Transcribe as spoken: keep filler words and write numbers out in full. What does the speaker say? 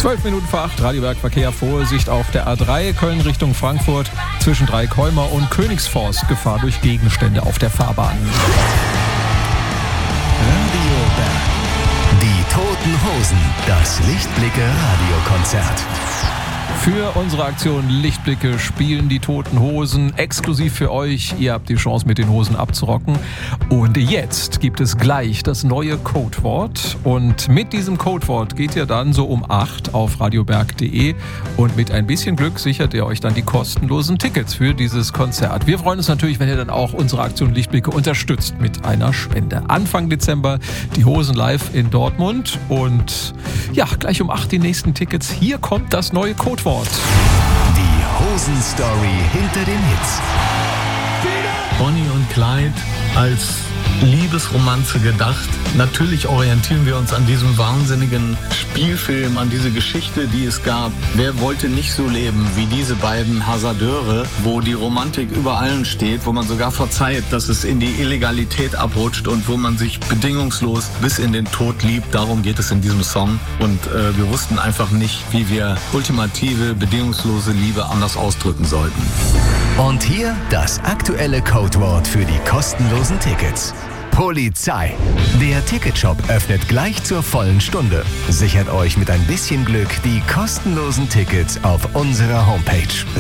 zwölf Minuten vor acht, Radiowerk Verkehr, Vorsicht auf der A drei, Köln Richtung Frankfurt, zwischen Dreikolmer und Königsforst, Gefahr durch Gegenstände auf der Fahrbahn. Radiowerk. Die Toten Hosen, das Lichtblicke-Radiokonzert. Für unsere Aktion Lichtblicke spielen die Toten Hosen exklusiv für euch. Ihr habt die Chance, mit den Hosen abzurocken. Und jetzt gibt es gleich das neue Codewort. Und mit diesem Codewort geht ihr dann so um acht auf radioberg punkt de und mit ein bisschen Glück sichert ihr euch dann die kostenlosen Tickets für dieses Konzert. Wir freuen uns natürlich, wenn ihr dann auch unsere Aktion Lichtblicke unterstützt mit einer Spende. Anfang Dezember die Hosen live in Dortmund und ja, gleich um acht die nächsten Tickets. Hier kommt das neue Codewort. Die Hosen-Story hinter den Hits. Bonnie und Clyde als Liebesromanze gedacht. Natürlich orientieren wir uns an diesem wahnsinnigen Spielfilm, an diese Geschichte, die es gab. Wer wollte nicht so leben wie diese beiden Hasardeure, wo die Romantik über allen steht, wo man sogar verzeiht, dass es in die Illegalität abrutscht und wo man sich bedingungslos bis in den Tod liebt. Darum geht es in diesem Song. Und äh, wir wussten einfach nicht, wie wir ultimative, bedingungslose Liebe anders ausdrücken sollten. Und hier das aktuelle Codewort für die kostenlosen Tickets. Polizei. Der Ticketshop öffnet gleich zur vollen Stunde. Sichert euch mit ein bisschen Glück die kostenlosen Tickets auf unserer Homepage